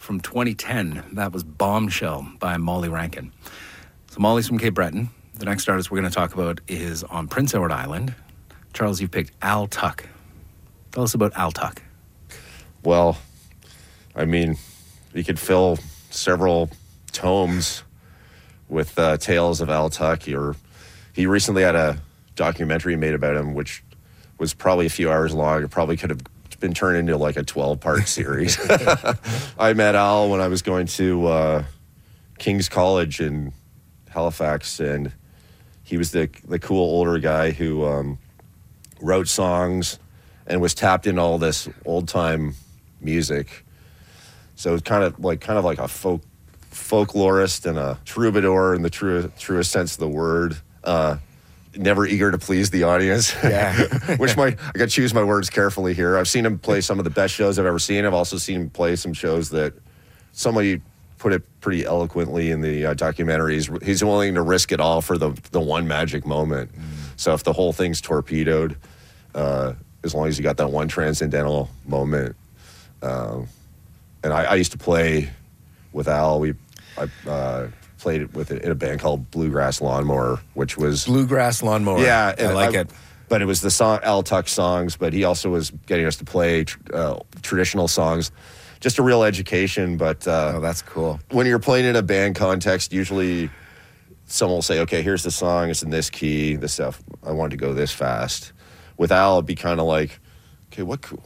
from 2010. That was Bombshell by Molly Rankin. So Molly's from Cape Breton. The next artist we're going to talk about is on Prince Edward Island. Charles, you picked Al Tuck. Tell us about Al Tuck. Well, I mean, you could fill several tomes with tales of Al Tuck. He recently had a documentary made about him, which was probably a few hours long. It probably could have been turned into like a 12-part series. I met Al when I was going to King's College in Halifax, and he was the cool older guy who wrote songs and was tapped into all this old-time music. So it's kind of like a folklorist and a troubadour in the truest sense of the word. Never eager to please the audience. Yeah. I got to choose my words carefully here. I've seen him play some of the best shows I've ever seen. I've also seen him play some shows that somebody put it pretty eloquently in the documentaries. He's willing to risk it all for the one magic moment. So if the whole thing's torpedoed, as long as you got that one transcendental moment. And I used to play with Al. I played with it in a band called Bluegrass Lawnmower, which was... Bluegrass Lawnmower. Yeah. I like it. But it was the song Al Tuck songs, but he also was getting us to play traditional songs. Just a real education, but... oh, that's cool. When you're playing in a band context, usually someone will say, okay, here's the song, it's in this key, this stuff, I want to go this fast. With Al, it'd be kind of like, okay, what cool,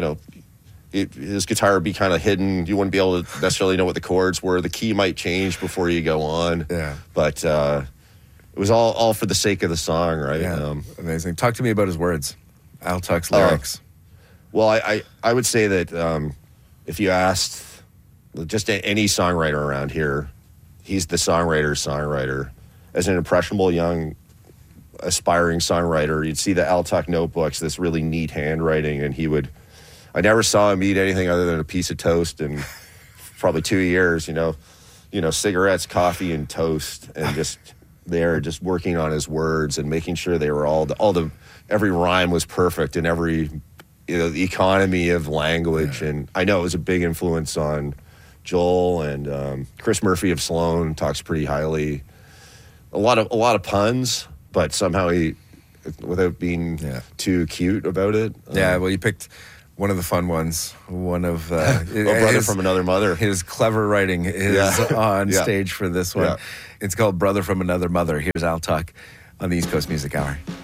his guitar would be kind of hidden. You wouldn't be able to necessarily know what the chords were. The key might change before you go on. Yeah. But it was all for the sake of the song, right? Yeah. Amazing. Talk to me about his words, Al Tuck's lyrics. Well, I would say that if you asked just any songwriter around here, he's the songwriter's songwriter. As an impressionable young aspiring songwriter, you'd see the Al Tuck notebooks, this really neat handwriting, and I never saw him eat anything other than a piece of toast in probably 2 years, cigarettes, coffee, and toast, and just there, just working on his words and making sure they were every rhyme was perfect and every, the economy of language. Yeah. And I know it was a big influence on Joel, and Chris Murphy of Sloan talks pretty highly. A lot of puns, but somehow he, without being too cute about it. Yeah, well, you picked one of the fun ones. One of Brother from Another Mother. His clever writing is on stage for this one. Yeah. It's called Brother from Another Mother. Here's Al Tuck on the East Coast Music Hour.